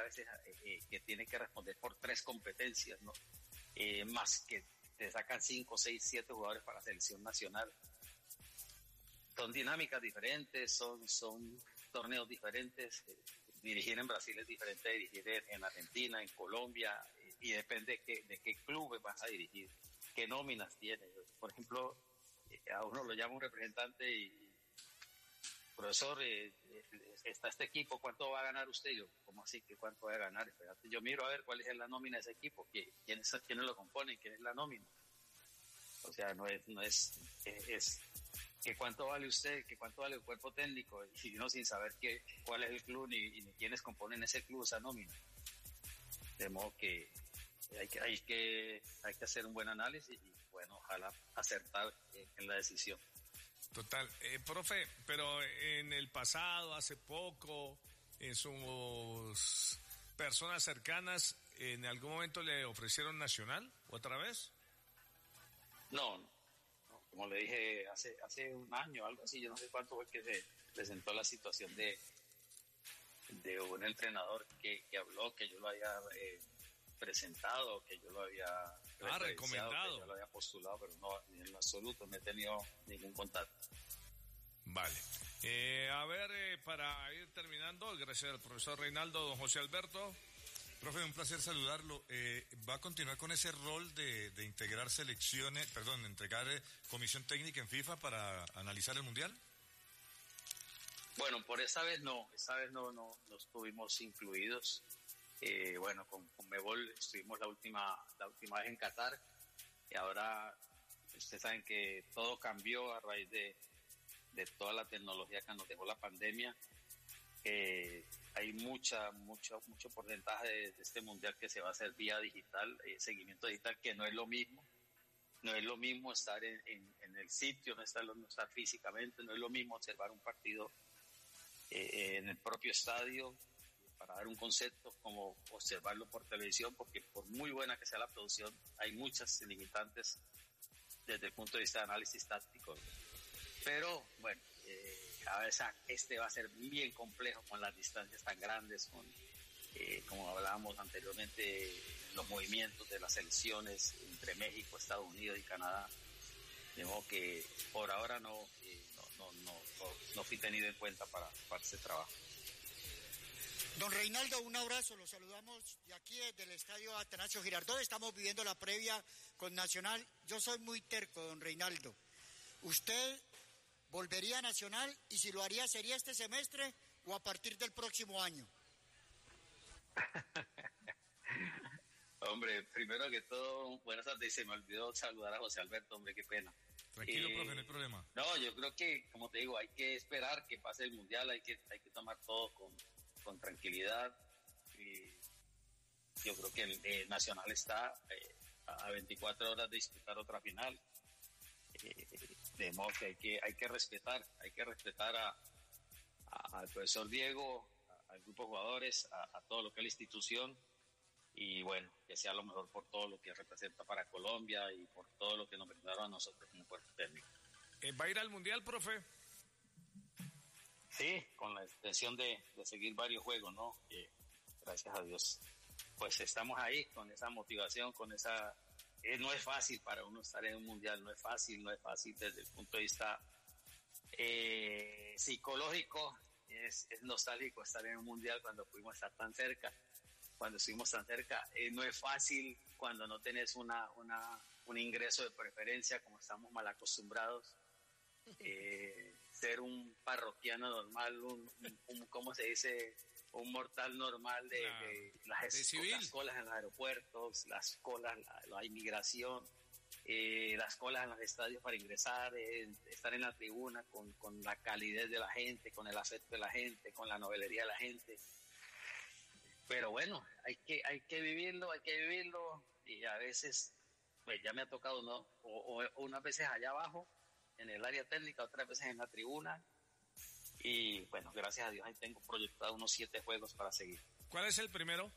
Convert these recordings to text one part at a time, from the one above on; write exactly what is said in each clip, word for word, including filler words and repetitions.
veces eh, que tiene que responder por tres competencias, ¿no? Eh, más que te sacan cinco, seis, siete jugadores para la selección nacional. Son dinámicas diferentes, son, son torneos diferentes. Eh, dirigir en Brasil es diferente de dirigir en, en Argentina, en Colombia, eh, y depende de qué, de qué clubes vas a dirigir, qué nóminas tienes. Por ejemplo, eh, a uno lo llama un representante y profesor, eh, eh, está este equipo, ¿cuánto va a ganar usted? Yo, ¿cómo así que cuánto va a ganar? Espérate, yo miro a ver cuál es la nómina de ese equipo, quiénes, quiénes lo componen, quién es la nómina. O sea, no es, no es, es, es que cuánto vale usted, que cuánto vale el cuerpo técnico, y uno sin saber qué, cuál es el club ni, ni quiénes componen ese club, esa nómina. De modo que hay que, hay que, hay que hacer un buen análisis y, bueno, ojalá acertar en, en la decisión. Total. Eh, profe, pero en el pasado, hace poco, en sus personas cercanas, ¿en algún momento le ofrecieron Nacional otra vez? No, no, como le dije, hace hace un año, algo así, yo no sé cuánto fue que se presentó la situación de, de un entrenador que, que habló, que yo lo había eh, presentado, que yo lo había ah, recomendado, que yo lo había postulado, pero no, en lo absoluto no he tenido ningún contacto. Vale. Eh, a ver, eh, para ir terminando, gracias al profesor Reinaldo, don José Alberto. Profe, un placer saludarlo. Eh, ¿Va a continuar con ese rol de, de integrar selecciones, perdón, de entregar eh, comisión técnica en FIFA para analizar el Mundial? Bueno, por esta vez no, esta vez no, no, no estuvimos incluidos. Eh, bueno, con, con Mebol estuvimos la última, la última vez en Qatar, y ahora ustedes saben que todo cambió a raíz de, de toda la tecnología que nos dejó la pandemia. Eh, hay mucha, mucho, mucho porcentaje de, de este mundial que se va a hacer vía digital, eh, seguimiento digital, que no es lo mismo. No es lo mismo estar en, en, en el sitio, no estar, no estar físicamente, no es lo mismo observar un partido eh, en el propio estadio, para dar un concepto, como observarlo por televisión, porque por muy buena que sea la producción, hay muchas limitantes desde el punto de vista de análisis táctico. Pero bueno, eh, cada vez este va a ser bien complejo con las distancias tan grandes, con eh, como hablábamos anteriormente, los movimientos de las selecciones entre México, Estados Unidos y Canadá. De modo que por ahora no, eh, no, no, no, no, no fui tenido en cuenta para, para ese trabajo. Don Reinaldo, un abrazo, los saludamos de aquí desde el estadio Atanasio Girardot, estamos viviendo la previa con Nacional. Yo soy muy terco, don Reinaldo. ¿Usted volvería a Nacional y si lo haría sería este semestre o a partir del próximo año? Hombre, primero que todo, buenas tardes, se me olvidó saludar a José Alberto, hombre, qué pena. Tranquilo, eh, profe, no hay problema. No, yo creo que, como te digo, hay que esperar que pase el Mundial, hay que, hay que tomar todo con... con tranquilidad. Y yo creo que el eh, Nacional está eh, a veinticuatro horas de disputar otra final, eh, de modo que hay que hay que respetar hay que respetar a, a al profesor Diego, a, al grupo de jugadores, a, a todo lo que es la institución, y bueno, que sea lo mejor por todo lo que representa para Colombia y por todo lo que nos brindaron a nosotros como cuerpo técnico. Eh, ¿Va a ir al Mundial, profe? Sí, con la intención de, de seguir varios juegos, ¿no? Eh, gracias a Dios. Pues estamos ahí con esa motivación, con esa... Eh, no es fácil para uno estar en un mundial, no es fácil, no es fácil desde el punto de vista eh, psicológico. Es, es nostálgico estar en un mundial cuando pudimos estar tan cerca, cuando estuvimos tan cerca. Eh, no es fácil cuando no tenés una, una, un ingreso de preferencia, como estamos mal acostumbrados. Eh, ser un parroquiano normal, un, un, un ¿cómo se dice? Un mortal normal de, claro, de, las, de civil. las colas en los aeropuertos, las colas, la, la inmigración, eh, las colas en los estadios para ingresar, eh, estar en la tribuna con, con la calidez de la gente, con el afecto de la gente, con la novelería de la gente. Pero bueno, hay que, hay que vivirlo, hay que vivirlo, y a veces, pues ya me ha tocado, ¿no? O, o unas veces allá abajo, en el área técnica, otras veces en la tribuna, y bueno, gracias a Dios ahí tengo proyectado unos siete juegos para seguir. ¿Cuál es el primero?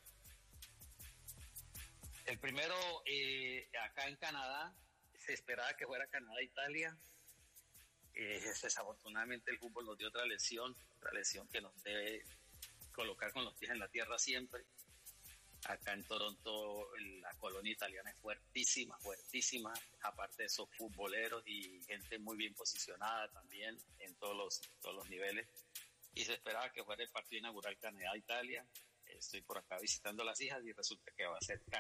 El primero, eh, acá en Canadá, se esperaba que fuera Canadá-Italia, eh, desafortunadamente el fútbol nos dio otra lesión, otra lesión que nos debe colocar con los pies en la tierra siempre. Acá en Toronto la colonia italiana es fuertísima, fuertísima, aparte de esos futboleros y gente muy bien posicionada también en todos los, todos los niveles. Y se esperaba que fuera el partido inaugural Canadá-Italia. Estoy por acá visitando a las hijas y resulta que va a ser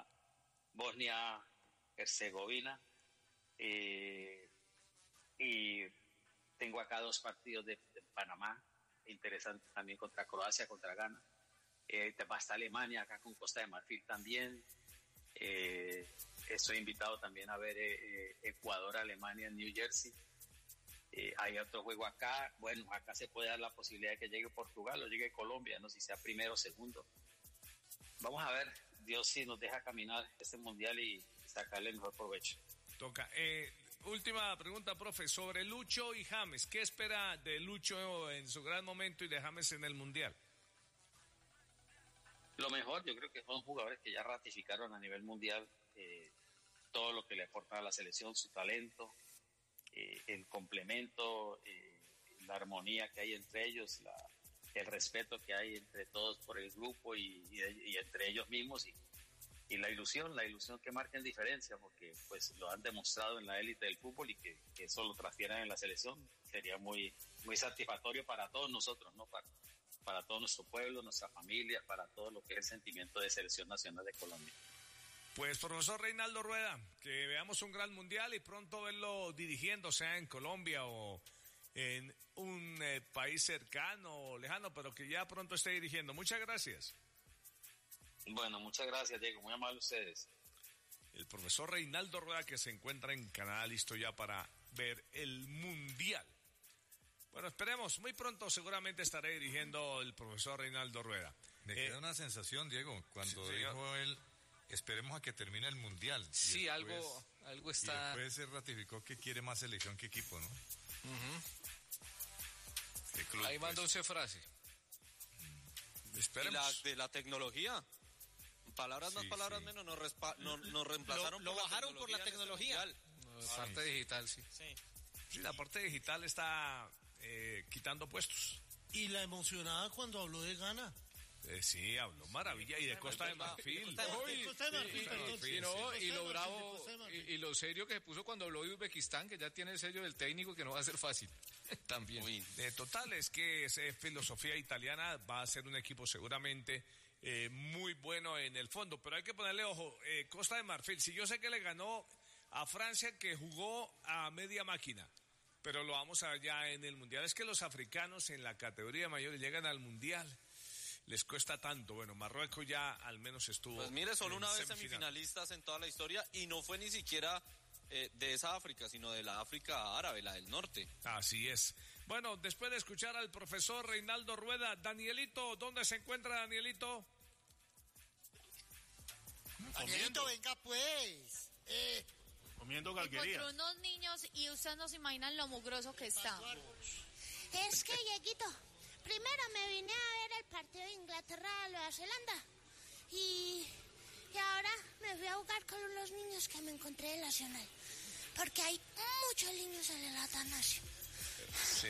Canadá-Bosnia-Herzegovina. Eh, y tengo acá dos partidos de, de Panamá, interesantes también, contra Croacia, contra Ghana. Eh, va hasta Alemania, acá con Costa de Marfil también. Eh, estoy invitado también a ver eh, Ecuador-Alemania en New Jersey. Eh, hay otro juego acá. Bueno, acá se puede dar la posibilidad de que llegue Portugal o llegue Colombia, no sé si sea primero o segundo. Vamos a ver, Dios sí nos deja caminar este mundial y sacarle el mejor provecho. Toca. Eh, última pregunta, profe, sobre Lucho y James. ¿Qué espera de Lucho en su gran momento y de James en el mundial? Lo mejor, yo creo que son jugadores que ya ratificaron a nivel mundial eh, todo lo que le aporta a la selección, su talento, eh, el complemento, eh, la armonía que hay entre ellos, la, el respeto que hay entre todos por el grupo y, y, y entre ellos mismos y, y la ilusión, la ilusión que marquen diferencia, porque pues lo han demostrado en la élite del fútbol y que, que eso lo transfieran en la selección sería muy, muy satisfactorio para todos nosotros, ¿no? Para, para todo nuestro pueblo, nuestra familia, para todo lo que es el sentimiento de selección nacional de Colombia. Pues profesor Reinaldo Rueda, que veamos un gran mundial y pronto verlo dirigiendo, sea en Colombia o en un eh, país cercano o lejano, pero que ya pronto esté dirigiendo. Muchas gracias. Bueno, muchas gracias, Diego, muy amables ustedes. El profesor Reinaldo Rueda, que se encuentra en Canadá, listo ya para ver el mundial. Bueno, esperemos, muy pronto seguramente estaré dirigiendo el profesor Reinaldo Rueda. Me eh, queda una sensación, Diego, cuando sí, dijo él, esperemos a que termine el mundial. Sí, después, algo, algo está... Y después se ratificó que quiere más selección que equipo, ¿no? Uh-huh. Club, ahí mandó pues. usted frase. Esperemos. Y la, de la tecnología. Palabras más, Sí, palabras sí. menos, nos, respa- no, nos reemplazaron Lo, lo por bajaron la por la tecnología. en este mundial. La parte digital, sí. Sí. Sí, la parte digital está eh, quitando puestos. Y la emocionada cuando habló de Ghana. Eh, sí, habló maravilla y de Costa de Marfil. Costa de Marfil, Uy, Costa de Marfil, sí, perdón. sí, Y, no, sí. y Costa de lo Marfil, bravo Costa de Marfil. y, y lo serio que se puso cuando habló de Uzbekistán, que ya tiene el sello del técnico, que no va a ser fácil. También. Uy, De total, es que esa filosofía italiana va a ser un equipo seguramente eh, muy bueno en el fondo, pero hay que ponerle ojo. eh, Costa de Marfil, si yo sé que le ganó a Francia, que jugó a media máquina, pero lo vamos a ver ya en el Mundial. Es que los africanos en la categoría mayor llegan al Mundial, les cuesta tanto. Bueno, Marruecos ya al menos estuvo. pues mire, solo en una vez semifinal. semifinalistas en toda la historia y no fue ni siquiera eh, de esa África, sino de la África árabe, la del norte. Así es. Bueno, después de escuchar al profesor Reinaldo Rueda, Danielito, ¿dónde se encuentra Danielito? Danielito, venga pues. Eh, Comiendo galguería. Encontró unos niños y ustedes no se imaginan lo mugroso que está. Es que, Dieguito, primero me vine a ver el partido de Inglaterra-Nueva Zelanda y, y ahora me fui a jugar con los niños que me encontré en Nacional, porque hay muchos niños en el Atanasio. Sí.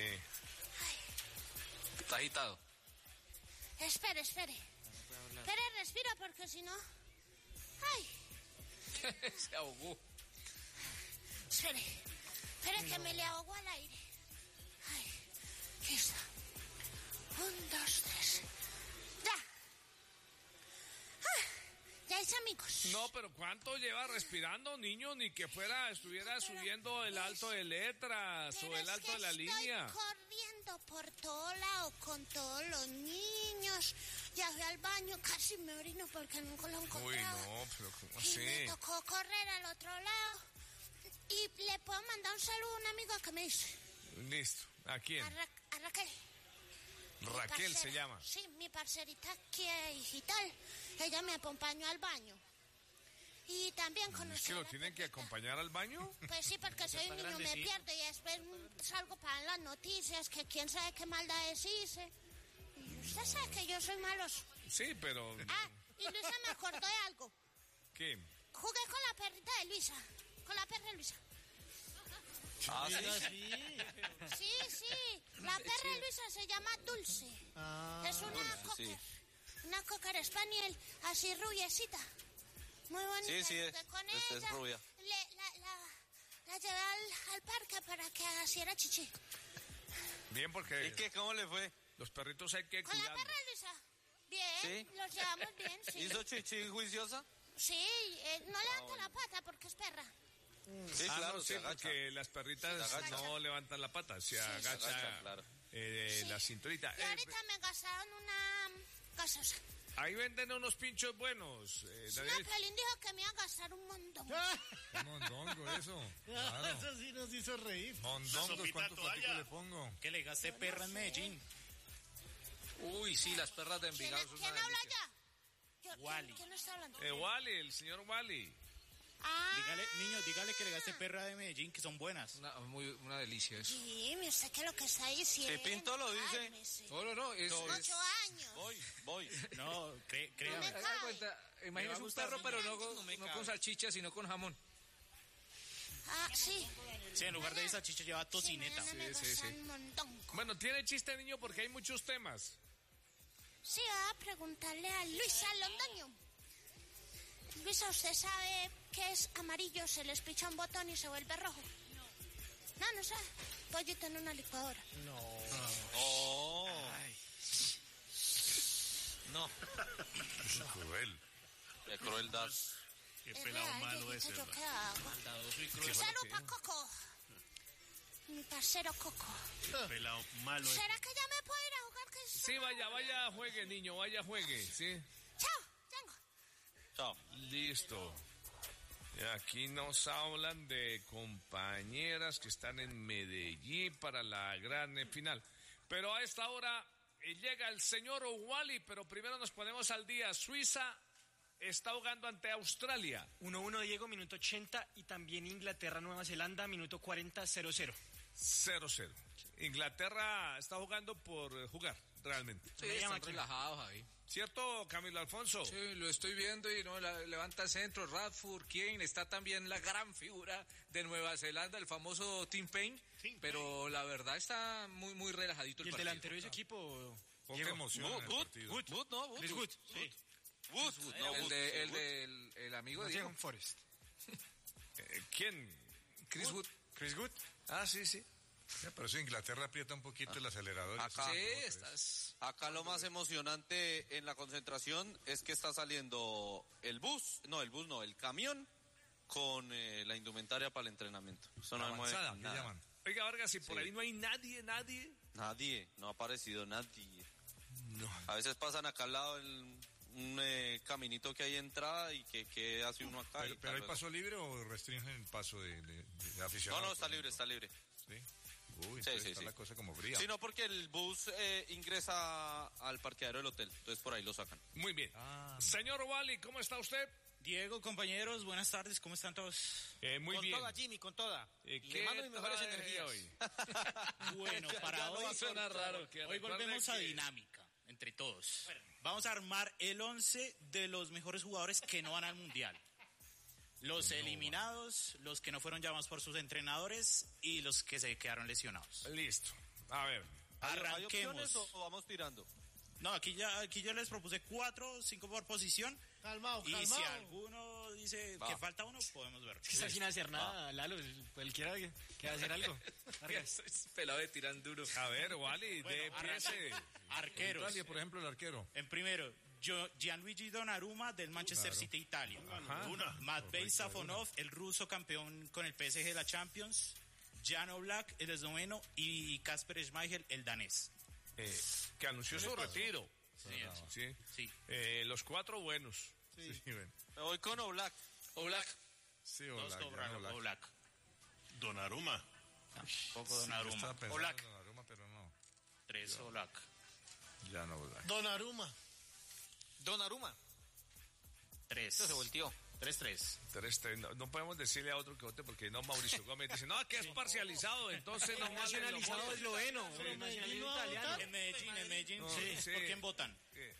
Está agitado. Espere, espere. Espere, respira, porque si no... Ay, Se ahogó. espere. Espere que me le ahogo al aire. Ay, aquí está. Un, dos, tres. ¡Ya! Ah, ya hice amigos. No, pero ¿cuánto lleva respirando, niño? Ni que fuera, estuviera subiendo el alto de letras Pero o el es alto que de la estoy línea. corriendo por todo lado con todos los niños. Ya fui al baño, casi me orino porque nunca lo encontraba. Uy, no, pero ¿cómo Y así? me tocó correr al otro lado. Y le puedo mandar un saludo a un amigo que me dice. Listo. ¿A quién? A, Ra- a Raquel. Mi Raquel se parcera. llama. Sí, mi parcerita aquí digital. Ella me acompañó al baño. Y también conocí ¿Es que a lo la tienen que perrita. acompañar al baño? Pues sí, porque soy un niño, me pierdo y después mm, salgo para las noticias que quién sabe qué maldades hice. Y usted sabe que yo soy maloso. Sí, pero... Ah, y Luisa me acordó de algo. ¿Qué? Jugué con la perrita de Luisa, con la perra de Luisa. Ah, sí. Sí, sí. La perra Luisa se llama Dulce. Ah, Es una Dulce, cocker. sí. Una cocker spaniel, así rubiecita. Muy bonita. Sí, sí, es, Jugué con es, es ella. rubia. Le- la, la, la llevé al, al parque para que hiciera chichi. Bien, porque ¿Y qué? ¿Cómo le fue? los perritos hay que Con la cuidarlos. perra Luisa. Bien, ¿Sí? los llevamos bien, sí. ¿Hizo chichi juiciosa? Sí, eh, no levanta la pata porque es perra. Sí, Ah, claro, no, se sí, agacha. porque las perritas Se agacha. no levantan la pata, se agacha, agacha, claro. eh, Sí. la cinturita. Y Eh, ahorita me gastaron una gasosa. ahí venden unos pinchos buenos, eh, No, Daniel. Piolín dijo que me iba a gastar un montón. Un mondongo, eso. Claro. Eso sí nos hizo reír. Mondongos, Sopita ¿cuántos toalla. platicos le pongo? Que le gasté perra en Medellín. Uy, sí, las perras de ¿Quién, Envigado son ¿quién una habla delicia. ya? Yo- ¿quién- Wally. ¿Quién está hablando? Eh, Wally, el señor Wally. Ah, Dígale, niño, dígale que le gaste perra de Medellín, que son buenas. Una, muy, una delicia eso. Jimmy, ¿usted qué es lo que está diciendo? Si Pinto lo dice. Cálmese. No, no, no, es... es- Ocho años. Voy, voy. No, cre- créame. No me- Haga cuenta, imagínese un gustar, perro, pero no, niña. con- No me no cabe. con salchicha, sino con jamón. Ah, sí. Sí, en lugar de esa chicha lleva tocineta. Sí, me Sí, sí, gustan sí. un montón. Bueno, tiene chiste, niño, porque hay muchos temas. Sí, va a preguntarle a Luisa Londoño. Luisa, ¿usted sabe qué es amarillo? Se les picha un botón y se vuelve rojo. No, no sabe. Pollito en una licuadora. Oh. No. Es cruel. Qué crueldad. Qué Es pelado real, malo Dieguito, ese, ¿yo ¿verdad? qué hago? Maldadoso y Un cruel. saludo pa' Coco. Mi parcero Coco. Qué pelado malo ese. ¿Será que ya me puedo ir a jugar? Que es- Sí, vaya, vaya, juegue, niño, vaya, juegue, ¿sí? Chao, tengo. Chao. Listo. Y aquí nos hablan de compañeras que están en Medellín para la gran eh, final. Pero a esta hora eh, llega el señor Wally, pero primero nos ponemos al día. Suiza está jugando ante Australia. uno uno Diego, minuto ochenta, y también Inglaterra-Nueva Zelanda, minuto cuarenta, cero cero. cero cero. Inglaterra está jugando por eh, jugar, realmente. Sí, Me llama están aquí. relajados ahí. ¿Cierto, Camilo Alfonso? Sí, lo estoy viendo y no la- levanta el centro. Radford, ¿quién? Está también la gran figura de Nueva Zelanda, el famoso Tim Payne. Tim Pero la verdad está muy, muy relajadito ¿Y el el partido. delantero de ese equipo? Poca Diego? emoción en el Wood, partido. Wood, Wood, no, Wood. Chris Wood, sí. Wood, Wood, no, El, Wood, de, sí, el, Wood. de- el, el amigo de Diego. Nottingham Forest. Eh, ¿Quién? Chris Wood. Chris Wood. Ah, sí, sí. Ya, pero eso Inglaterra aprieta un poquito el acelerador. y Acá. eso Sí, es como estás... Acá lo más emocionante en la concentración es que está saliendo el bus, no, el bus no, el camión con eh, la indumentaria para el entrenamiento. Eso no la me mueve avanzada, ¿qué nada. llaman? Oiga, Vargas, si por Sí. ahí no hay nadie, nadie. Nadie, no ha aparecido nadie. No. A veces pasan acá al lado el, un eh, caminito que hay entrada y que, que hace uno acá. ¿Pero, y pero tal hay vez. paso libre o restringen el paso de, de, de No, aficionados? no, está por libre, ejemplo? está libre. Sí. Uy, Sí, entonces sí, está sí. la cosa como fría. Sí, no, porque el bus eh, ingresa al parqueadero del hotel, entonces por ahí lo sacan. Muy bien. Ah. Señor Wally, ¿cómo está usted? Diego, compañeros, buenas tardes, ¿cómo están todos? Eh, muy con bien. toda, Jimmy, con toda. Eh, Le ¿qué mando mis mejores trae energías. hoy? Bueno, para no va a hoy, sonar raro. Que hoy recuerde volvemos a que- dinámica, entre todos. Vamos a armar el once de los mejores jugadores que no van al Mundial. Los eliminados, los que no fueron llamados por sus entrenadores y los que se quedaron lesionados. Listo. A ver. ¿Hay- ¿Hay Arranquemos. opciones o, o vamos tirando? No, aquí ya aquí yo les propuse cuatro, cinco por posición. Calmado, Y si calmado. alguno dice Va. que falta uno, podemos ver. Está sin hacer nada, Lalo. Él quiere que, que hacer algo. Vargas. Es pelado de tiran duro. A ver, Wally, Bueno, de piese. Arqueros. Italia, por ejemplo, el arquero. En primero, Gio- Gianluigi Donnarumma del Manchester City Italia. Una. Matvei Safonov, el ruso campeón con el P S G de la Champions. Jan Oblak, el esloveno, y Kasper Schmeichel, el danés. Eh, que anunció su retiro. Señor. Sí. Sí. Eh, los cuatro buenos. Sí, bueno. Me voy con Oblak. Oblak. Sí, Dos Oblak, cobraron, Oblak. Oblak. Donaruma. Poco Yo Donnarumma. estaba pensando Oblak. en Donnarumma, pero no. Tres Oblak. Ya no Oblak. Donaruma. Donnarumma. Tres. Esto se volteó. Tres, tres. Tres, tres. No, no podemos decirle a otro que vote porque no, Mauricio Gómez dice, no, que es parcializado, entonces no vale lo Nacionalizado voto. esloveno. Pero Nacionalizado Medellín no va a italiano. votar. En Medellín, en Medellín. No, sí. sí. ¿Por quién votan? Eh.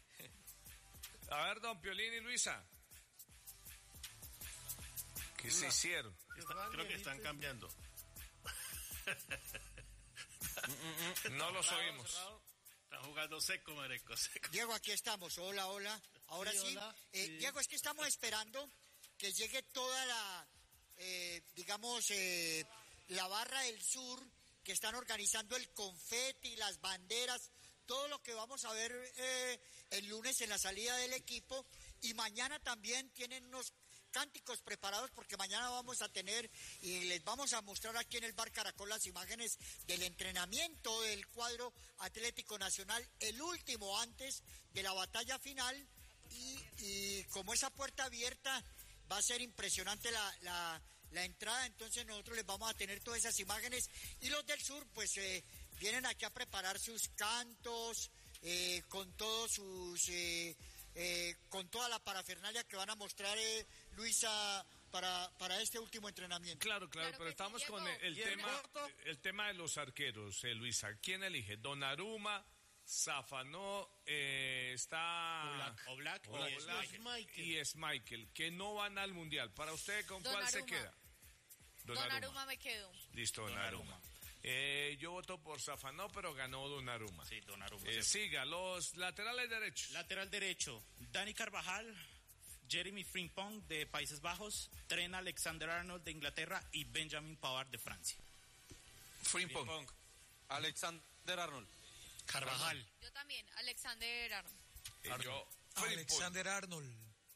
A ver, don Piolín y Luisa. ¿Qué se hicieron? Está- creo que están cambiando. No los oímos. Están jugando seco, mareco, seco. Diego, aquí estamos. Hola, hola. Ahora sí. Sí, hola. Eh, Sí. Diego, es que estamos esperando que llegue toda la, eh, digamos, eh, la barra del sur, que están organizando el confeti, las banderas, todo lo que vamos a ver eh, el lunes en la salida del equipo. Y mañana también tienen unos cánticos preparados, porque mañana vamos a tener y les vamos a mostrar aquí en el Bar Caracol las imágenes del entrenamiento del cuadro Atlético Nacional, el último antes de la batalla final, y, y como esa puerta abierta va a ser impresionante la, la, la entrada, entonces nosotros les vamos a tener todas esas imágenes, y los del sur pues eh, vienen aquí a preparar sus cantos eh, con todos sus... Eh, Eh, con toda la parafernalia que van a mostrar eh, Luisa para, para este último entrenamiento. Claro, claro, Claro pero que sí, estamos Diego. con el, el ¿Y el tema cuarto? el tema de los arqueros, eh, Luisa. ¿Quién elige? Donnarumma, Zafanó, eh, está Oblak, Oblak, Oblak y Oblak. Schmeichel. y Schmeichel, que no van al Mundial. Para usted, ¿con cuál se Donnarumma. queda? Donnarumma me quedo. Listo, Donnarumma. Eh, yo voto por Zafanó, pero ganó Donnarumma. Sí, Donnarumma. Eh, sí. siga, los laterales derechos. Lateral derecho, Dani Carvajal, Jeremy Frimpong de Países Bajos, Trent Alexander-Arnold de Inglaterra y Benjamin Pavard de Francia. Frimpong. Alexander Arnold. Carvajal. Yo también, Alexander Arnold. Eh, yo, Frimpong. Alexander Arnold.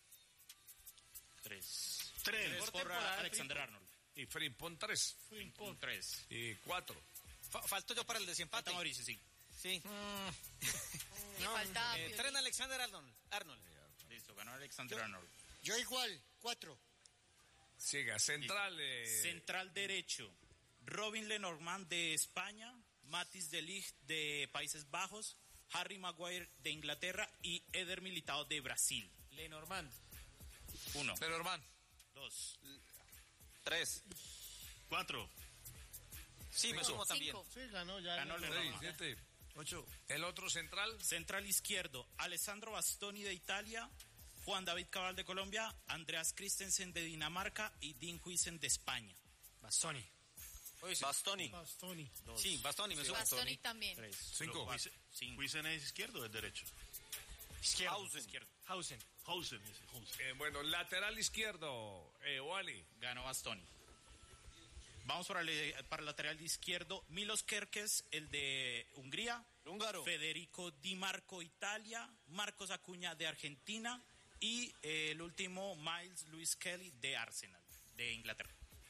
Tres. Tres. Tres Por por temporada, Alexander Arnold. Y Frimpong tres. Frimpong tres. Y cuatro. Fa- falto yo para el desempate. Falta Mauricio, sí. Sí. Me falta Eh, Piolín. Tren Alexander Arnold. Arnold. Listo, ganó Alexander Arnold. Yo igual, cuatro. Siga, central. eh, Central derecho, Robin Lenormand de España, Mathis de Ligt de Países Bajos, Harry Maguire de Inglaterra y Eder Militao de Brasil. Lenormand. Uno. Lenormand. Dos. Tres. Cuatro. Sí, me sumo también. Cinco. Sí, ganó ya. Ganó Lenormand. Lenormand. siete, ocho. El otro central. Central izquierdo, Alessandro Bastoni de Italia, Juan David Cabal de Colombia, Andreas Christensen de Dinamarca y Dean Huijsen de España. Bastoni. Bastoni. Bastoni. Sí, Bastoni, me sumo. Bastoni también. Tres. Cinco. Cuatro. Cinco. ¿Huisen es izquierdo o es derecho? Izquierdo. Hausen. Izquierdo. Hausen. Hausen, ese, Hausen. Eh, bueno, lateral izquierdo. Eh, Wally. Ganó Bastoni. Vamos para el, para el lateral izquierdo, Milos Kerkez, el de Hungría, Húngaro. Federico Di Marco, Italia, Marcos Acuña de Argentina y eh, el último, Miles Lewis Kelly de Arsenal, de Inglaterra.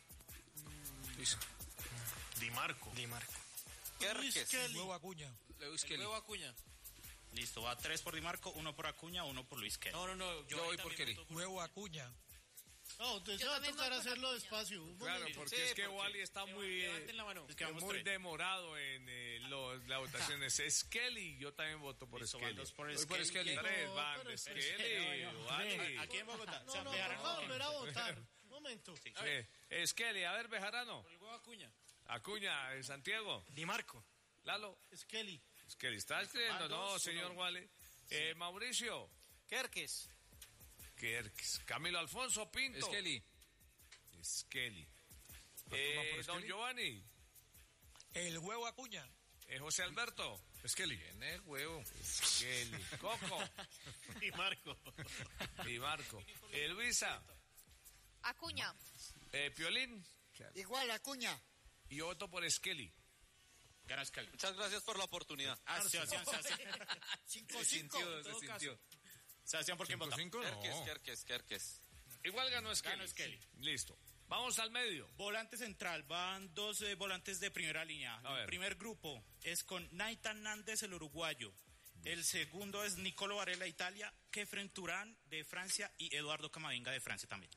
Di Marco. Di Marco. Kerkez. Nuevo Acuña. Lewis Kelly. Nuevo Acuña. Listo, va tres por Di Marco, uno por Acuña, uno por Luis Kelly. No, no, no. Yo voy por Kelly. Nuevo Acuña. No, entonces Yo va a también tocar voy por hacerlo Acuña. despacio. Un Claro, momento. porque Sí, es que porque- Wally está muy, eh, Levanten la mano. Es que vamos muy tres. demorado en eh, los, las votaciones. Es Kelly, yo también voto por Listo, van Skelly. dos por Voy Skelly. Tres No, van pero de es- Skelly, no, no. Wally. Aquí en Bogotá. No, o sea, no, Bejarano, vamos a ¿quién? volver a votar. Un momento. Sí. Sí. Skelly, a ver, Bejarano. El huevo Acuña. Acuña, eh, Santiago. Di Marco. Lalo. Es Kelly. Skelly, ¿está escribiendo? Van No, dos, señor uno. Wally. Eh, Mauricio. Kerkez. Kerkes. Camilo Alfonso Pinto. Kelly. Skelly. Eh, por don Skelly? Giovanni. El huevo Acuña. Eh, José Alberto. Skelly. Tiene huevo. Skelly. Coco. Y Marco. Y Marco. Eh, Luisa. Acuña. Eh, Piolín. Igual, Acuña. Y yo voto por Skelly. Ganó Skelly. Muchas gracias por la oportunidad. Ah, Sebastián, Sebastián. Cinco, Se cinco. sintió, se sintió. Sebastián, ¿por quién vota? cinco, no. Kerkez, Kerkez, Kerkez. Igual ganó Skelly. Ganó Skelly. Listo. Vamos al medio. Volante central, van dos eh, volantes de primera línea. A ver. El primer grupo es con Naitan Nández, el uruguayo. El segundo es Nicolo Varela, Italia, Kefren Turán de Francia y Eduardo Camavinga de Francia también.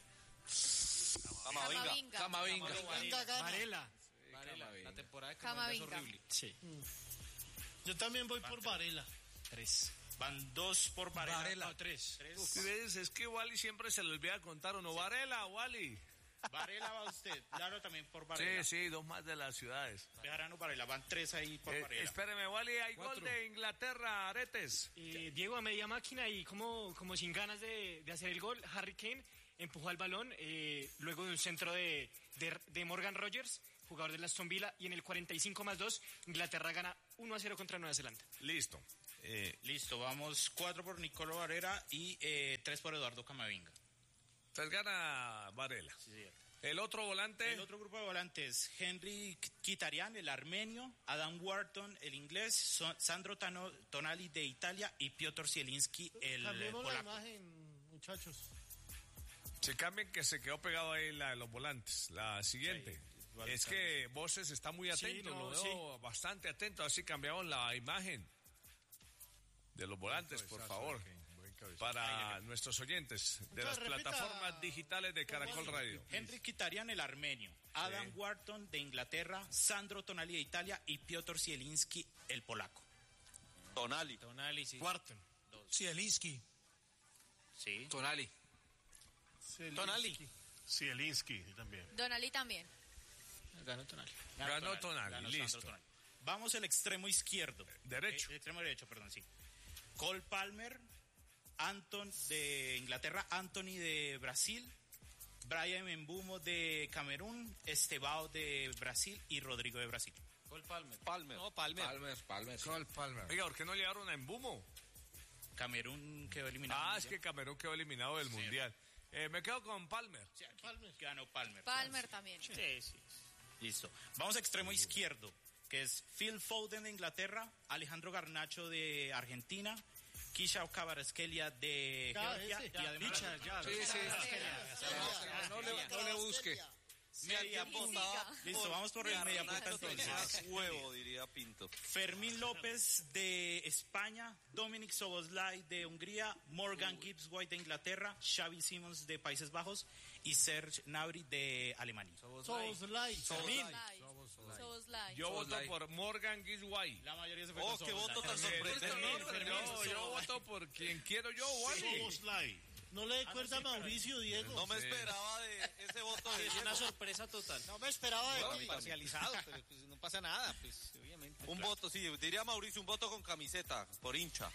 Camavinga. Camavinga. Camavinga. Venga, gana. Varela. Varela. La temporada de Camavinga. Camavinga es horrible. Sí. Yo también voy por Varela. Tres. Van dos por Varela. Varela. No, tres. Tres. ¿Ves? Es que Wally siempre se le olvida contar uno. Varela, Wally. Varela va usted. Claro, también por Varela. Sí, sí, dos más de las ciudades. Bejarano, Varela. Van tres ahí por Eh, Varela. espéreme, Wally, hay gol Cuatro. de Inglaterra, Aretes. Eh, Diego a media máquina y como, como sin ganas de, de hacer el gol, Harry Kane empujó al balón, eh, luego de un centro de, de, de Morgan Rogers, jugador del Aston Villa, y en el cuarenta y cinco más dos, Inglaterra gana uno a cero contra Nueva Zelanda. Listo. Eh, Listo, vamos cuatro por Nicolo Varela y eh, tres por Eduardo Camavinga. Entonces gana Varela. Sí, señor. El otro volante. El otro grupo de volantes, Henry Mkhitaryan, el armenio, Adam Wharton, el inglés, So- Sandro Tano- Tonali de Italia y Piotr Zielinski, el eh, Cambiemos la polaco. imagen, muchachos. Se cambien que se quedó pegado ahí la, los volantes. La siguiente. Sí, vale, es que Voces está muy atento, Sí, no, lo veo bastante atento. Así cambiamos la imagen de los volantes, por favor. Para nuestros oyentes de las Entonces, repita, plataformas digitales de Caracol Radio. Henry Mkhitaryan, el armenio, Adam Wharton de Inglaterra, Sandro Tonali de Italia y Piotr Zielinski, el polaco. Tonali. Tonali, sí. Wharton. Zielinski. Sí. Tonali. Tonali. Zielinski también. Donali también. Ganó Tonali. Ganó Tonali, ganó listo. Sandro Tonali. Vamos al extremo izquierdo. Derecho. Eh, extremo derecho, perdón, sí. Cole Palmer, Anton de Inglaterra, Anthony de Brasil, Brian Mbeumo de Camerún, Estebao de Brasil y Rodrigo de Brasil. Cole Palmer. Palmer. No, Palmer. Palmer, Palmer. Cole Palmer. Oiga, ¿por qué no llegaron a Embumo? Camerún quedó eliminado. Ah, del es que Mundial. Camerún quedó eliminado del Mundial. Eh, me quedo con Palmer. Sí, aquí ganó Palmer. Palmer también. Sí, sí. Listo. Vamos a extremo izquierdo, que es Phil Foden de Inglaterra, Alejandro Garnacho de Argentina, Kisha Kvaratskhelia de Ya, Georgia ese, y ya. además Kicha, ya. Sí, sí. No le, no le busque. media punta. Listo, vamos por el media punta entonces. Más huevo, diría Pinto. Fermín López de España, Dominic Soboslai de Hungría, Morgan Gibbs White de Inglaterra, Xavi Simons de Países Bajos y Serge Gnabry de Alemania. Soboslai. Fermín. Soboslai. Yo voto por Morgan Gisway. La mayoría se fue Oh, con qué Szoboszlai. voto tan Fermín, sorprendente. Fermín, Yo, yo voto por quien quiero yo, Wally. Soboslai. No le cuerda a Mauricio, Diego. No me esperaba de ese voto de Es una Diego. sorpresa total. No me esperaba de Bueno, ti. parcializado, pero pues no pasa nada, pues obviamente. Un voto, sí, diría Mauricio, un voto con camiseta, por hincha.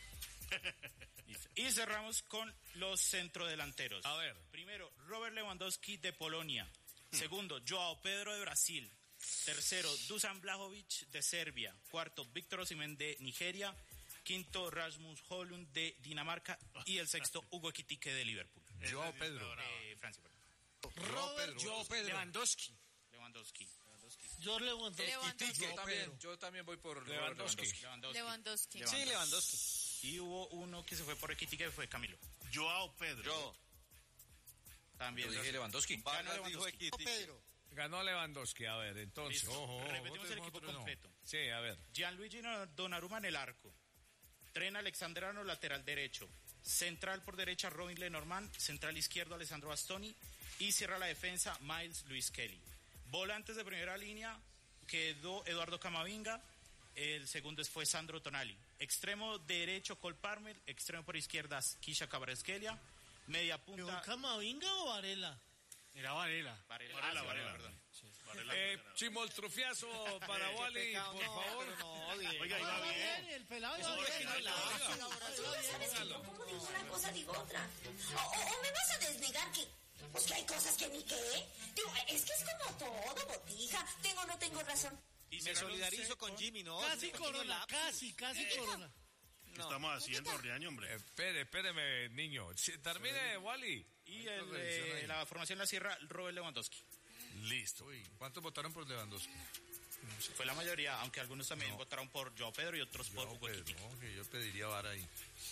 Listo. Y cerramos con los centrodelanteros. A ver. Primero, Robert Lewandowski de Polonia. Segundo, Joao Pedro de Brasil. Tercero, Dusan Vlahovic de Serbia. Cuarto, Víctor Osimhen de Nigeria. Quinto, Rasmus Højlund de Dinamarca. Y el sexto, Hugo Ekitike de Liverpool. Joao Pedro. De Francia, perdón. Robert Joao Pedro. Lewandowski. Lewandowski. George Lewandowski. Lewandowski. Yo también, yo también voy por Lewandowski. Lewandowski. Lewandowski. Lewandowski. Sí, Lewandowski. Y hubo uno que se fue por Ekitike, que fue Camilo. Joao Pedro. Yo. También. Yo dije Lewandowski. Vargas dijo Lewandowski. Ekitike. Pedro. Ganó Lewandowski. A ver, entonces. Listo. Ojo, ojo. Repetimos el otro, equipo otro no. completo. Sí, a ver. Gianluigi Donnarumma en el arco. Tren Alexandrano, lateral derecho. Central por derecha, Robin Lenormand. Central izquierdo, Alessandro Bastoni. Y cierra la defensa, Miles Luis Kelly. Volantes de primera línea, quedó Eduardo Camavinga. El segundo fue Sandro Tonali. Extremo derecho, Cole Palmer. Extremo por izquierda, Kisha Kvaratskhelia. Media ¿Pero punta. Camavinga o Varela? Era Varela. Varela, Varela, sí, Varela. perdón. Eh, Chimoltrufiazo para Wally, por favor. Oiga, iba Ah, bien. el pelado Eso iba fue bien. final, ¿Sabes que yo como digo una cosa digo otra? O, o- o me vas a desnegar que, pues que hay cosas que ni qué. Digo, es que es como todo, botija. Tengo o no tengo razón. Y Me cerraron solidarizo con Jimmy, ¿no? Casi Un pequeño corona, lapsus. casi, casi corona. ¿Qué estamos haciendo, Riaño, hombre? Espere, espéreme, niño. Si- Termine, Wally. Y el, eh, la formación la cierra Robert Lewandowski. Listo. Uy, ¿cuántos votaron por Lewandowski? Fue la mayoría, aunque algunos también votaron por Joao Pedro y otros por Joao Hugo Pedro, Ekitike. no, que yo pediría vara ahí.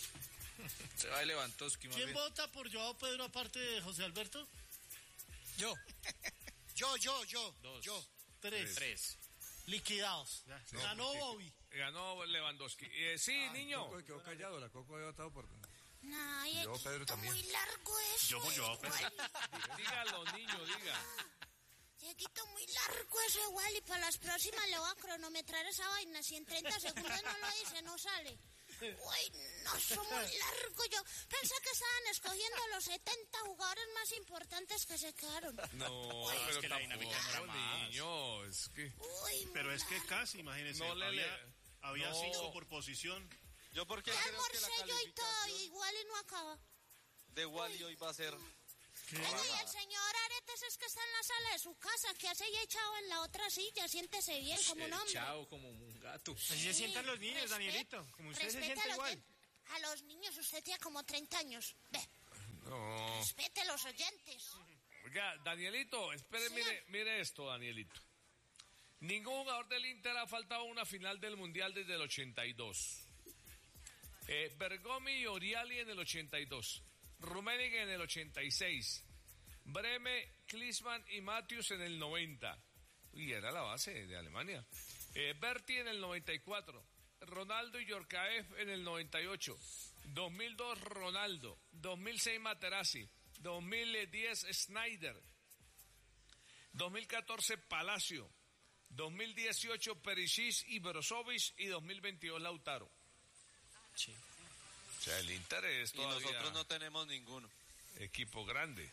Se va de Lewandowski, más ¿Quién bien. vota por Joao Pedro aparte de José Alberto? Yo. Yo, yo, yo. Dos. Yo. Tres. Tres. Liquidados. Ganó Bobby. Ganó Lewandowski. Eh, sí, niño. Coco quedó callado, la Coco había votado por... No, y Joao Pedro también. muy largo eso. Yo por Joao Pedro. Dígalo, niño, diga. Dieguito, muy largo eso igual y para las próximas le voy a cronometrar esa vaina. Si en treinta segundos no lo dice, no sale. Uy, no, son muy largo. Yo pensé que estaban escogiendo los setenta jugadores más importantes que se quedaron. No, es pero que la dinámica tampoco, demora más. niño. Es que... Uy, Pero muy es que largo. casi, imagínense. No le había le- había no. cinco por posición. Yo porque Ya creo que la almorcé yo y todo, calificación igual y no acaba. de Wally hoy va a ser Oye, y el señor Aretes es que está en la sala de su casa, que hace ya echado en la otra silla, siéntese bien como un hombre. Chao, como un gato. Así se sientan los niños, Respet- Danielito, como usted se respete siente a los igual. de- A los niños, usted tiene como treinta años. Ve, No. respete a los oyentes. Oiga, Danielito, espere, Sí. mire, mire esto, Danielito. Ningún jugador del Inter ha faltado a una final del Mundial desde el ochenta y dos. Eh, Bergomi y Oriali en el ochenta y dos. Rummenigge en el ochenta y seis. Breme, Klinsmann y Matthews en el noventa. Uy, era la base de Alemania. Eh, Berti en el noventa y cuatro. Ronaldo y Yorkaev en el noventa y ocho. dos mil dos Ronaldo. dos mil seis Materazzi. dos mil diez Snyder. dos mil catorce Palacio. dos mil dieciocho Perisic y Brozovic y dos mil veintidós Lautaro. Sí. O sea, el Inter es Y todavía nosotros no tenemos ninguno. equipo grande.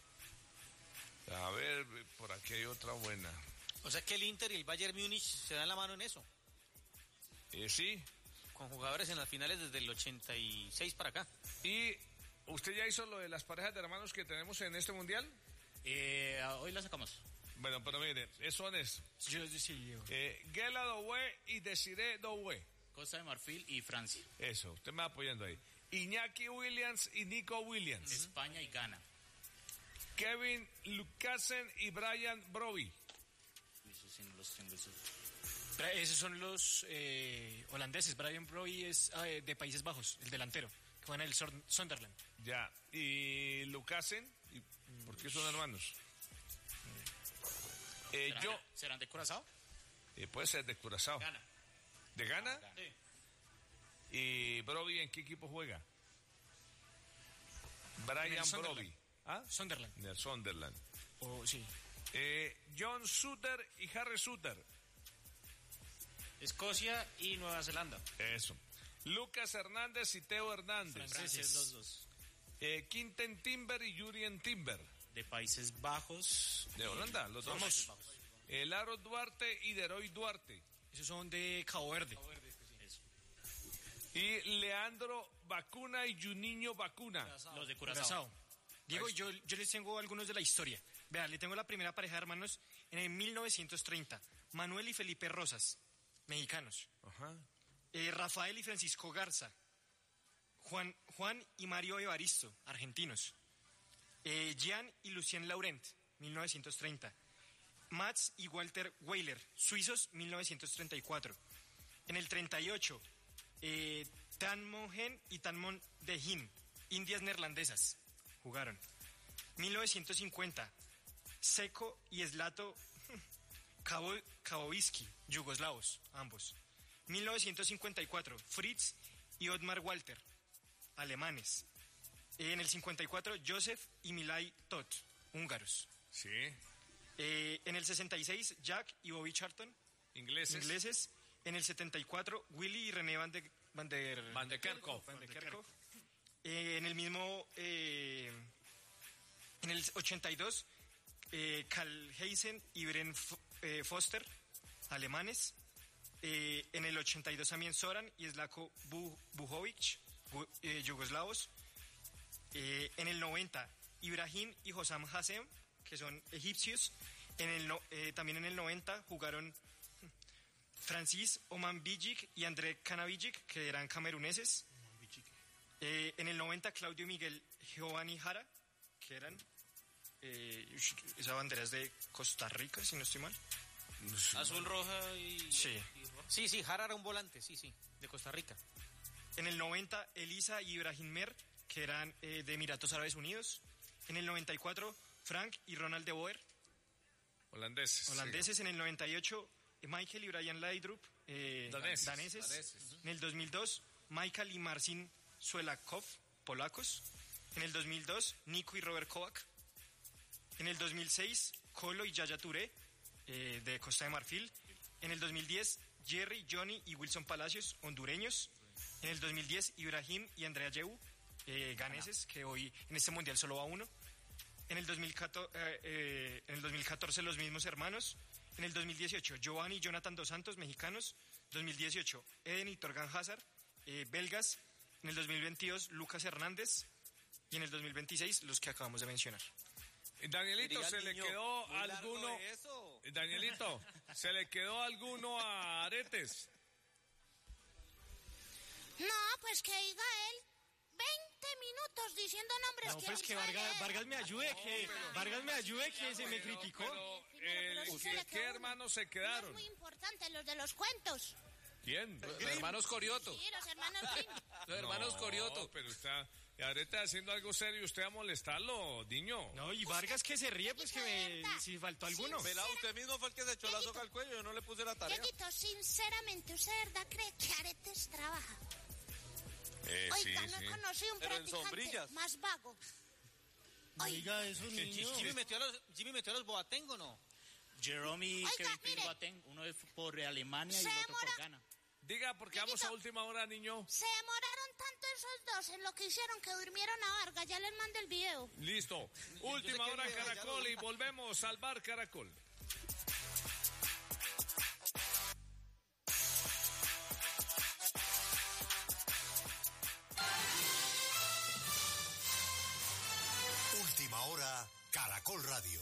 A ver, por aquí hay otra buena. O sea que el Inter y el Bayern Múnich se dan la mano en eso. Eh, sí. Con jugadores en las finales desde el ochenta y seis para acá. ¿Y usted ya hizo lo de las parejas de hermanos que tenemos en este mundial? Eh, hoy la sacamos. Bueno, pero mire, eso es. Yo sí, yo. Eh, Gela Doué y Desiree Doué. Costa de Marfil y Francia. Eso, usted me va apoyando ahí. Iñaki Williams y Nico Williams. España y Ghana. Kevin Lucasen y Brian Broby. Eso sí no los tengo. Esos. Bra- Esos son los eh, holandeses. Brian Broy es eh, de Países Bajos, el delantero, que juega en el Sor- Sunderland. Ya. ¿Y Lucasen? ¿Y ¿Por qué son hermanos? Eh, ¿Serán, yo. ¿Serán de Curazao? Eh, puede ser de Curazao. Ghana. ¿De Ghana? Sí. ¿Y Broby en qué equipo juega? En Brian el Sunderland. Broby. ¿Ah? Sunderland. En el Sunderland. Oh, sí. Eh, John Suter y Harry Suter. Escocia y Nueva Zelanda. Eso. Lucas Hernández y Teo Hernández. Franceses los dos. Eh, Quinten Timber y Jurien Timber. De Países Bajos. De Holanda, los dos. Países Bajos. Eh, Laro Duarte y Deroy Duarte. Esos son de Cabo Verde. Eso. Y Leandro Vacuna y Juninho Vacuna. Los de Curazao. Curazao. Diego, yo, yo les tengo algunos de la historia. Vean, le tengo la primera pareja de hermanos en el mil novecientos treinta. Manuel y Felipe Rosas, mexicanos. Ajá. Eh, Rafael y Francisco Garza. Juan, Juan y Mario Evaristo, argentinos. Eh, Jean y Lucien Laurent, mil novecientos treinta. Mats y Walter Weiler, suizos, mil novecientos treinta y cuatro. En el treinta y ocho, eh, Tan Mon Hen y Tan Mon De Hin, indias neerlandesas, jugaron. mil novecientos cincuenta, Seco y Zlato Kaboviski, yugoslavos, ambos. mil novecientos cincuenta y cuatro, Fritz y Otmar Walter, alemanes. En el cincuenta y cuatro, Joseph y Milay Tot, húngaros. Sí. Eh, en el sesenta y seis, Jack y Bobby Charlton, Ingleses. ingleses. En el setenta y cuatro, Willy y René Van, de, Van der, Van de Kerkhoff. Van de Kerkhoff. Eh, en el mismo, eh, en el ochenta y dos, eh, Karl Heisen y Bren F- eh, Foster, alemanes. Eh, en el ochenta y dos también Soran y Slavko Bu- Bujovic, bu- eh, yugoslavos. Eh, en el noventa, Ibrahim y Hossam Hassem, que son egipcios. En el no- eh, también en el noventa jugaron Francis Oman Bijic y André Kanavijic, que eran cameruneses. Eh, en el noventa, Claudio Miguel Giovanni Jara, que eran... Eh, ush, esa bandera es de Costa Rica, si no estoy mal. Azul, roja y... Sí. y roja. Sí, sí, Jara era un volante, sí, sí, de Costa Rica. En el noventa, Elisa y Ibrahim Mer, que eran eh, de Emiratos Árabes Unidos. En el noventa y cuatro, Frank y Ronald de Boer, Holandeses. holandeses. En el noventa y ocho, Michael y Brian Laidrup, eh, Daneses. daneses. Daneses. En el dos mil dos, Michael y Marcin Suelakov, polacos. En el dos mil dos, Nico y Robert Kovac. En el dos mil seis, Colo y Yaya Touré, eh, de Costa de Marfil. En el dos mil diez, Jerry, Johnny y Wilson Palacios, hondureños. En el dos mil diez, Ibrahim y Andrea Yehu, eh, ganeses, que hoy en este mundial solo va uno. En el, dos mil catorce, eh, eh, en el dos mil catorce, los mismos hermanos. En el dos mil dieciocho, Giovanni y Jonathan Dos Santos, mexicanos. dos mil dieciocho, Eden y Torgan Hazard, eh, belgas. En el dos mil veintidós, Lucas Hernández. Y en el dos mil veintiséis, los que acabamos de mencionar. Danielito, Diría ¿se el le niño, quedó muy largo alguno? eso. Danielito, ¿se le quedó alguno a Aretes? No, pues que diga él. veinte minutos diciendo nombres No, que pues él que sabe. Vargas, Vargas me ayude, que Vargas me ayude, que se me Pero, criticó. pero, Pero, pero eh, sí se ¿qué, le qué quedó uno. hermanos se Uno es quedaron? muy importante, los de los cuentos. ¿Quién? Los hermanos Corioto. Sí, los hermanos Grimm. Los hermanos No, Corioto. pero está Aretes haciendo algo serio y usted a molestarlo, niño. No, y Vargas que se ríe, pues que me, si faltó alguno. Pelado, usted mismo fue el que se echó la soga al cuello, yo no le puse la tarea. Dieguito, sinceramente, ¿usted de verdad cree que Aretes trabaja? Eh, Oiga, sí, no sí. he conocido un Pero en practicante sombrillas. más vago. Oiga, eso, Jimmy niño. metió a los, Jimmy metió a los Boateng, ¿o no? Jerome y Oiga, Kevin Prince mire. Boateng, uno es por Alemania y Se el otro por demora- Ghana. Diga, porque vamos a Dieguito. última hora, niño. Se demoraron tanto esos dos en lo que hicieron que durmieron a Vargas. Ya les mando el video. Listo. Última sé qué hora, video, ya lo Caracol, vi. y volvemos al bar Caracol. Última hora, Caracol Radio.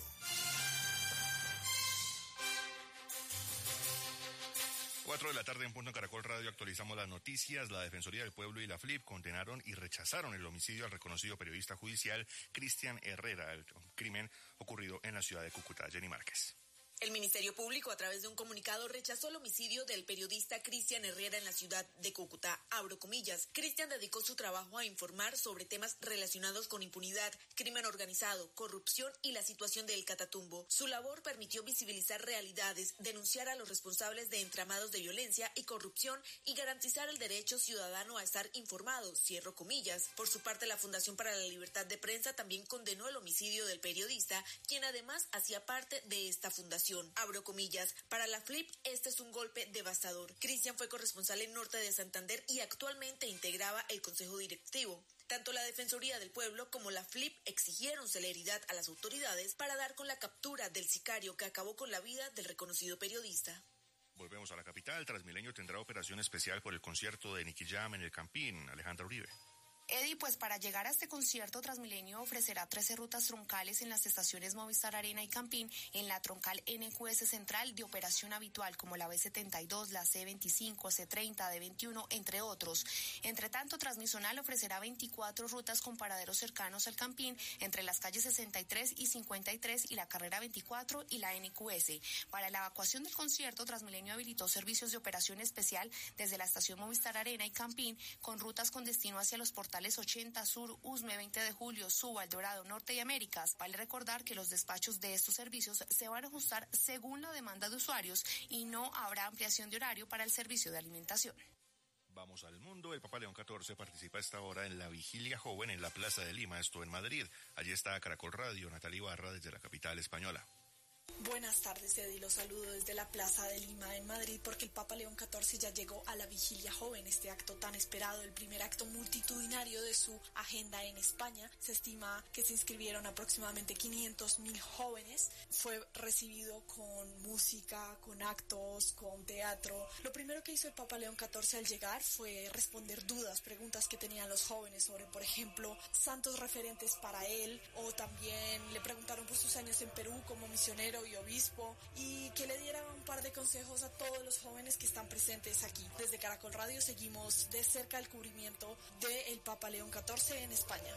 Cuatro de la tarde en punto en Caracol Radio actualizamos las noticias. La Defensoría del Pueblo y la F L I P condenaron y rechazaron el homicidio al reconocido periodista judicial Cristian Herrera, el crimen ocurrido en la ciudad de Cúcuta. Jenny Márquez. El Ministerio Público, a través de un comunicado, rechazó el homicidio del periodista Cristian Herrera en la ciudad de Cúcuta. Abro comillas. Cristian dedicó su trabajo a informar sobre temas relacionados con impunidad, crimen organizado, corrupción y la situación del Catatumbo. Su labor permitió visibilizar realidades, denunciar a los responsables de entramados de violencia y corrupción y garantizar el derecho ciudadano a estar informado. Cierro comillas. Por su parte, la Fundación para la Libertad de Prensa también condenó el homicidio del periodista, quien además hacía parte de esta fundación. Abro comillas. Para la F L I P, este es un golpe devastador. Cristian fue corresponsal en Norte de Santander y actualmente integraba el Consejo Directivo. Tanto la Defensoría del Pueblo como la F L I P exigieron celeridad a las autoridades para dar con la captura del sicario que acabó con la vida del reconocido periodista. Volvemos a la capital. Transmilenio tendrá operación especial por el concierto de Nicky Jam en el Campín. Alejandra Uribe. Eddie, pues para llegar a este concierto, Transmilenio ofrecerá trece rutas troncales en las estaciones Movistar Arena y Campín, en la troncal N Q S Central de operación habitual, como la B setenta y dos, la C veinticinco, C treinta, D veintiuno, entre otros. Entre tanto, Transmisonal ofrecerá veinticuatro rutas con paraderos cercanos al Campín, entre las calles sesenta y tres y cincuenta y tres y la carrera veinticuatro y la N Q S. Para la evacuación del concierto, Transmilenio habilitó servicios de operación especial desde la estación Movistar Arena y Campín, con rutas con destino hacia los portales ochenta Sur, Usme, veinte de Julio, Suba, El Dorado, Norte y Américas. Vale recordar que los despachos de estos servicios se van a ajustar según la demanda de usuarios y no habrá ampliación de horario para el servicio de alimentación. Vamos al mundo. El Papa León catorce participa a esta hora en la Vigilia Joven en la Plaza de Lima, esto en Madrid. Allí está Caracol Radio, Natalia Ibarra desde la capital española. Buenas tardes, Eddie. Los saludo desde la Plaza de Lima en Madrid porque el Papa León catorce ya llegó a la Vigilia Joven, este acto tan esperado, el primer acto multitudinario de su agenda en España. Se estima que se inscribieron aproximadamente quinientos mil jóvenes. Fue recibido con música, con actos, con teatro. Lo primero que hizo el Papa León catorce al llegar fue responder dudas, preguntas que tenían los jóvenes sobre, por ejemplo, santos referentes para él, o también le preguntaron por sus años en Perú como misionero y obispo, y que le diera un par de consejos a todos los jóvenes que están presentes aquí. Desde Caracol Radio seguimos de cerca el cubrimiento del Papa León catorce en España.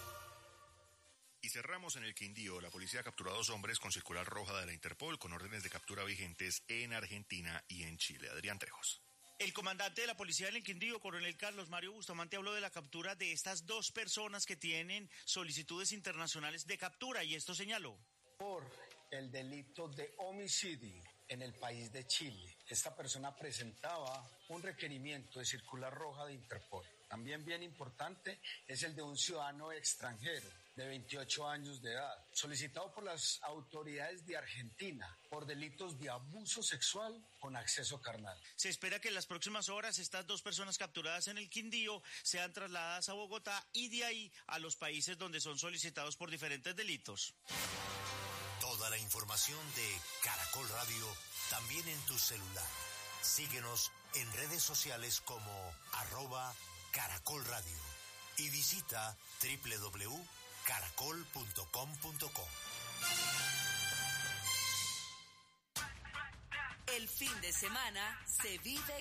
Y cerramos en el Quindío. La policía ha capturado a dos hombres con circular roja de la Interpol con órdenes de captura vigentes en Argentina y en Chile. Adrián Trejos. El comandante de la policía del Quindío, coronel Carlos Mario Bustamante, habló de la captura de estas dos personas que tienen solicitudes internacionales de captura, y esto señaló. Por el delito de homicidio en el país de Chile. Esta persona presentaba un requerimiento de circular roja de Interpol. También bien importante es el de un ciudadano extranjero de veintiocho años de edad, solicitado por las autoridades de Argentina por delitos de abuso sexual con acceso carnal. Se espera que en las próximas horas estas dos personas capturadas en el Quindío sean trasladadas a Bogotá y de ahí a los países donde son solicitados por diferentes delitos. Toda la información de Caracol Radio también en tu celular. Síguenos en redes sociales como arroba Caracol Radio y visita doble u doble u doble u punto caracol punto com punto co. El fin de semana se vive